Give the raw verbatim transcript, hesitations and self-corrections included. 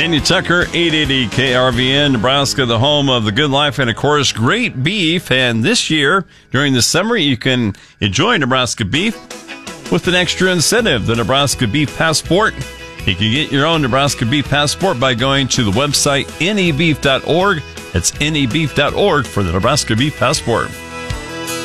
Sandy Tucker, eight eighty K R V N, Nebraska, the home of the good life and, of course, great beef. And this year, during the summer, you can enjoy Nebraska beef with an extra incentive, the Nebraska Beef Passport. You can get your own Nebraska Beef Passport by going to the website N E beef dot org. That's N E beef dot org for the Nebraska Beef Passport.